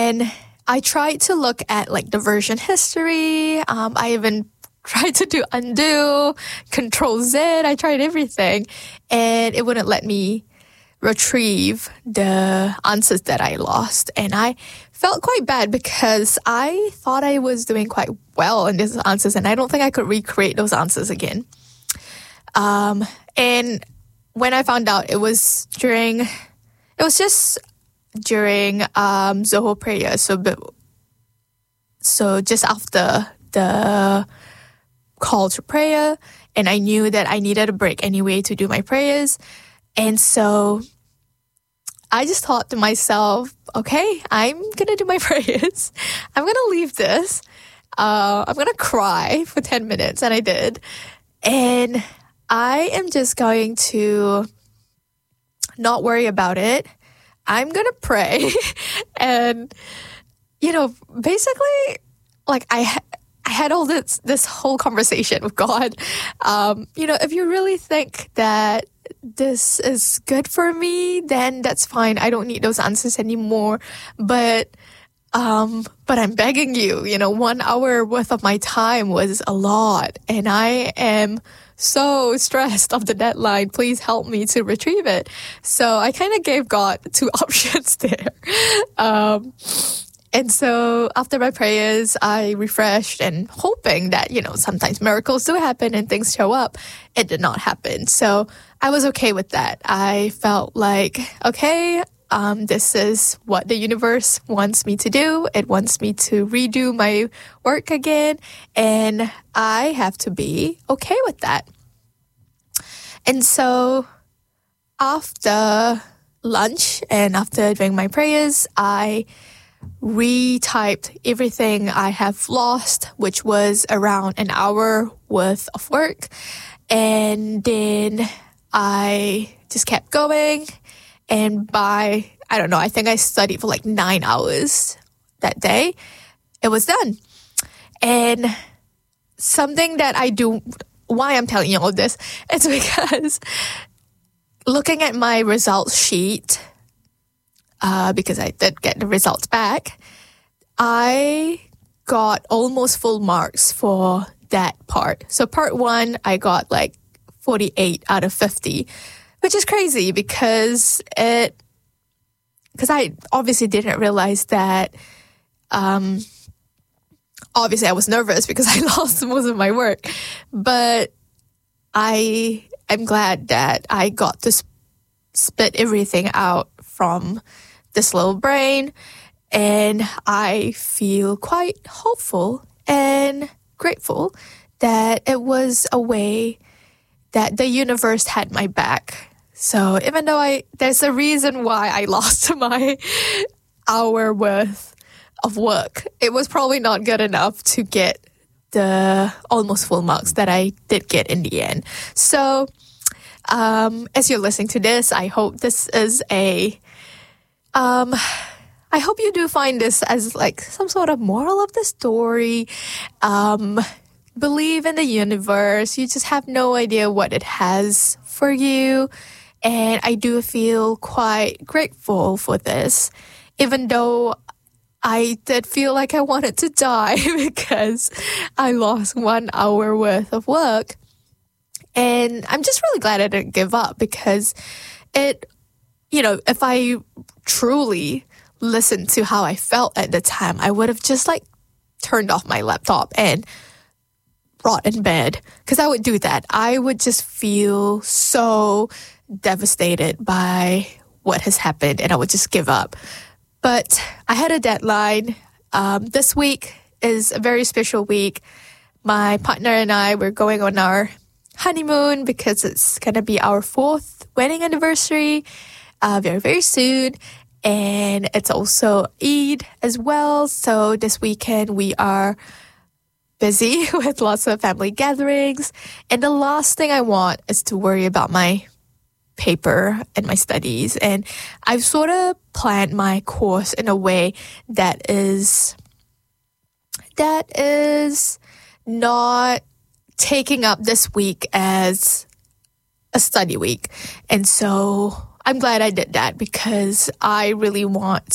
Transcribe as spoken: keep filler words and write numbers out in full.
And I tried to look at like the version history. Um, I even tried to do undo, control Z. I tried everything. And it wouldn't let me retrieve the answers that I lost. And I felt quite bad because I thought I was doing quite well in these answers, and I don't think I could recreate those answers again. Um, and when I found out, it was during, it was just during um, Zohor prayer. So, so just after the call to prayer, and I knew that I needed a break anyway to do my prayers. And so I just thought to myself, okay, I'm going to do my prayers. I'm going to leave this. Uh, I'm going to cry for ten minutes. And I did. And I am just going to not worry about it. I'm going to pray. And, you know, basically, like I, ha- I had all this, this whole conversation with God. Um, you know, if you really think that this is good for me, then that's fine. I don't need those answers anymore. But, um, but I'm begging you, you know, one hour worth of my time was a lot, and I am so stressed of the deadline. Please help me to retrieve it. So I kind of gave God two options there. Um, And so after my prayers, I refreshed and hoping that, you know, sometimes miracles do happen and things show up. It did not happen. So I was okay with that. I felt like, okay, um, this is what the universe wants me to do. It wants me to redo my work again. And I have to be okay with that. And so after lunch and after doing my prayers, I retyped everything I have lost, which was around an hour worth of work. And then I just kept going. And by, I don't know, I think I studied for like nine hours that day. It was done. And something that I do, why I'm telling you all this, it's because looking at my results sheet, Uh, because I did get the results back, I got almost full marks for that part. So part one, I got like forty-eight out of fifty, which is crazy because it, because I obviously didn't realize that, um, obviously I was nervous because I lost most of my work, but I am glad that I got to sp- spit everything out from this little brain, and I feel quite hopeful and grateful that it was a way that the universe had my back. So even though I, there's a reason why I lost my hour worth of work, it was probably not good enough to get the almost full marks that I did get in the end. So um, as you're listening to this, I hope this is a Um, I hope you do find this as like some sort of moral of the story. Um, believe in the universe. You just have no idea what it has for you. And I do feel quite grateful for this, even though I did feel like I wanted to die because I lost one hour worth of work. And I'm just really glad I didn't give up because it, you know, if I truly listened to how I felt at the time, I would have just like turned off my laptop and rot in bed, because I would do that. I would just feel so devastated by what has happened and I would just give up. But I had a deadline. Um, this week is a very special week. My partner and I were going on our honeymoon because it's going to be our fourth wedding anniversary. Uh, very, very soon. And it's also Eid as well. So this weekend we are busy with lots of family gatherings. And the last thing I want is to worry about my paper and my studies. And I've sort of planned my course in a way that is, that is not taking up this week as a study week. And so I'm glad I did that because I really want